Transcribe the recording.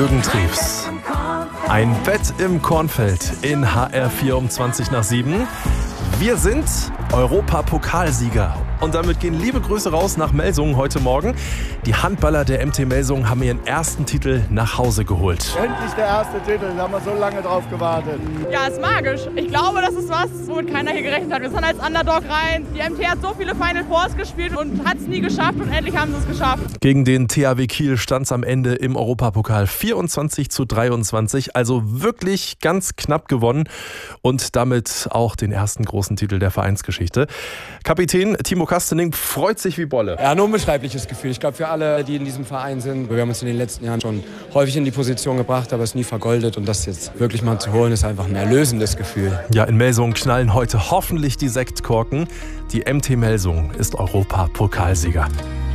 Jürgen Triefs. Ein Bett im Kornfeld in HR4 um 7:20. Wir sind Europapokalsieger. Und damit gehen liebe Grüße raus nach Melsungen heute Morgen. Die Handballer der MT Melsungen haben ihren ersten Titel nach Hause geholt. Endlich der erste Titel, da haben wir so lange drauf gewartet. Ja, ist magisch. Ich glaube, das ist was, womit keiner hier gerechnet hat. Wir sind als Underdog rein. Die MT hat so viele Final Fours gespielt und hat es nie geschafft und endlich haben sie es geschafft. Gegen den THW Kiel stand es am Ende im Europapokal 24:23. Also wirklich ganz knapp gewonnen und damit auch den ersten großen Titel der Vereinsgeschichte. Kapitän Timo Kastening freut sich wie Bolle. Ja, ein unbeschreibliches Gefühl. Ich glaube, für alle, die in diesem Verein sind, wir haben uns in den letzten Jahren schon häufig in die Position gebracht, aber es nie vergoldet. Und das jetzt wirklich mal zu holen, ist einfach ein erlösendes Gefühl. Ja, in Melsungen knallen heute hoffentlich die Sektkorken. Die MT Melsungen ist Europapokalsieger.